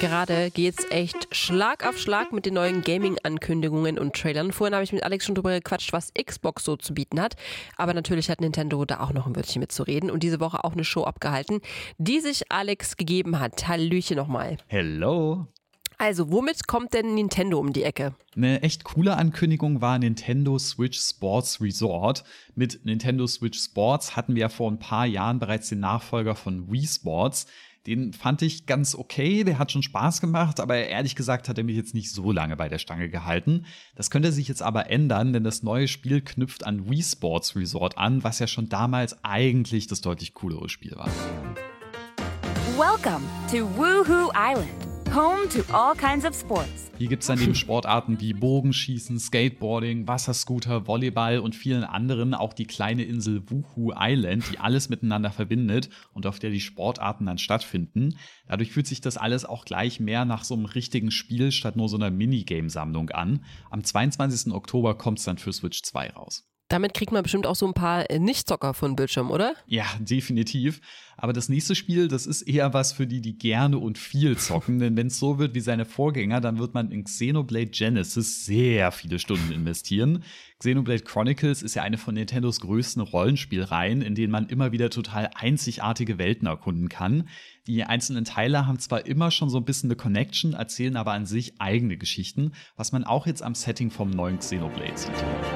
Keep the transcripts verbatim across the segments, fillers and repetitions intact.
Gerade geht's echt Schlag auf Schlag mit den neuen Gaming-Ankündigungen und Trailern. Vorhin habe ich mit Alex schon drüber gequatscht, was Xbox so zu bieten hat. Aber natürlich hat Nintendo da auch noch ein Wörtchen mitzureden und diese Woche auch eine Show abgehalten, die sich Alex gegeben hat. Hallöchen nochmal. Hello. Also, womit kommt denn Nintendo um die Ecke? Eine echt coole Ankündigung war Nintendo Switch Sports Resort. Mit Nintendo Switch Sports hatten wir ja vor ein paar Jahren bereits den Nachfolger von Wii Sports. Den fand ich ganz okay, der hat schon Spaß gemacht, aber ehrlich gesagt hat er mich jetzt nicht so lange bei der Stange gehalten. Das könnte sich jetzt aber ändern, denn das neue Spiel knüpft an Wii Sports Resort an, was ja schon damals eigentlich das deutlich coolere Spiel war. Welcome to Woohoo Island, home to all kinds of sports. Hier gibt es dann eben Sportarten wie Bogenschießen, Skateboarding, Wasserscooter, Volleyball und vielen anderen, auch die kleine Insel Woohoo Island, die alles miteinander verbindet und auf der die Sportarten dann stattfinden. Dadurch fühlt sich das alles auch gleich mehr nach so einem richtigen Spiel statt nur so einer Minigame-Sammlung an. Am zweiundzwanzigsten Oktober kommt es dann für Switch zwei raus. Damit kriegt man bestimmt auch so ein paar Nichtzocker von Bildschirm, oder? Ja, definitiv. Aber das nächste Spiel, das ist eher was für die, die gerne und viel zocken. Denn wenn es so wird wie seine Vorgänger, dann wird man in Xenoblade Genesis sehr viele Stunden investieren. Xenoblade Chronicles ist ja eine von Nintendos größten Rollenspielreihen, in denen man immer wieder total einzigartige Welten erkunden kann. Die einzelnen Teile haben zwar immer schon so ein bisschen eine Connection, erzählen aber an sich eigene Geschichten, was man auch jetzt am Setting vom neuen Xenoblade sieht.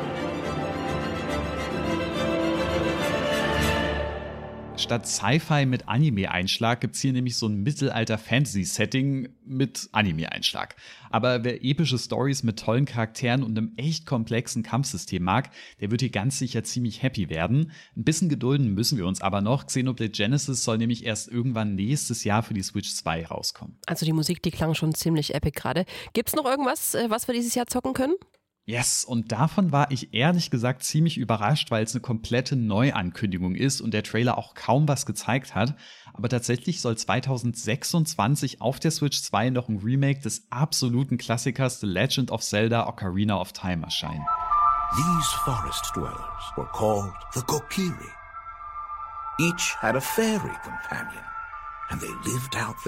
Statt Sci-Fi mit Anime-Einschlag gibt's hier nämlich so ein Mittelalter-Fantasy-Setting mit Anime-Einschlag. Aber wer epische Stories mit tollen Charakteren und einem echt komplexen Kampfsystem mag, der wird hier ganz sicher ziemlich happy werden. Ein bisschen gedulden müssen wir uns aber noch. Xenoblade Genesis soll nämlich erst irgendwann nächstes Jahr für die Switch zwei rauskommen. Also die Musik, die klang schon ziemlich epic gerade. Gibt's noch irgendwas, was wir dieses Jahr zocken können? Yes, und davon war ich ehrlich gesagt ziemlich überrascht, weil es eine komplette Neuankündigung ist und der Trailer auch kaum was gezeigt hat. Aber tatsächlich soll zwanzig sechsundzwanzig auf der Switch zwei noch ein Remake des absoluten Klassikers The Legend of Zelda Ocarina of Time erscheinen. These forest dwellers were called the Kokiri. Each had a fairy companion, and they lived out